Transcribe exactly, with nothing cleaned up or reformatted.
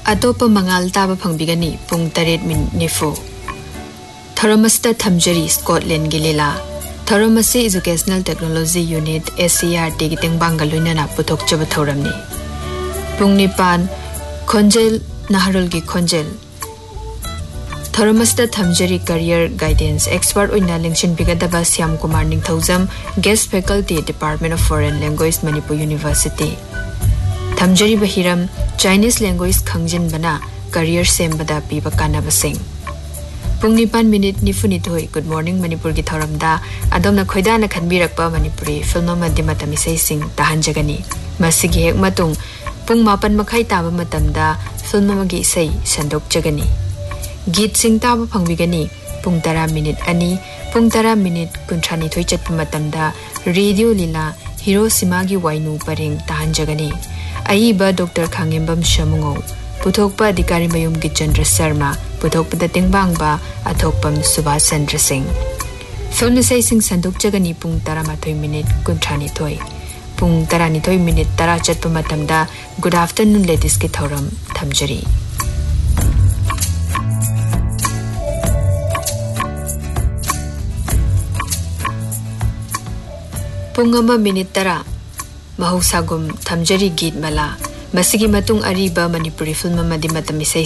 अतोप मंगाल ताब फंगबिगनी पुंग तरेट मिन निफो थरमस्ता थमजरी स्कॉटलैंड की लीला थरमसी educational technology unit S C R T की तेंग बांगलुना पुथोक चब थौरमनी पुंग निपान खोंजेल नहरुल की खोंजेल थरमस्ता थमजरी career guidance expert उइना लेंशन बिगदबा Shyam Kumar Ningthoujam guest faculty department of foreign language Manipur university थमजरी Bahiram Chinese language खंगजिन बना career same बदा पीबा कानबसिंग पुंग निपान मिनिट निफुनिथोय गुड मॉर्निंग मणिपुर की थौरमदा अदोमना खोइदाना खनबिरकपा मणिपुरी फिल्म मध्य मतम इसेसिंग ताहनजगनी मसिगी हेक मतुंग पुंग मापन मखाई ताबा मतमदा फिल्म मगी इसै संदोकजगनी गीत सिंग ताबा फंगबिगनी पुंग तरा मिनिट अनि पुंग तरा मिनिट कुंथ्रानिथोय चटप मतमदा रेडियो लीला हिरोशिमा की वाइनु परेंग ताहनजगनी अईबा डॉक्टर खांगेंबम शमुंगो पुथोकपा अधिकारी मयूम की चंद्र शर्मा पुथोकपदा तेंगबांगबा अथोकपम सुभाष चंद्र सिंह फिल्म से सिंह संदुक जगनी पुंग तरामाथोय मिनिट कुंथ्रानिथोय पुंग तरानिथोय मिनिट तरा चटप मतमदा गुड आफ्टरनून लेडीज की थौरम थमजरी पुंग अमा मिनिट तरा महौसागुम थमजरी गीत मला मसिगी मतुंग अरीबा मणिपुरी फिल्म मदि मतम इसे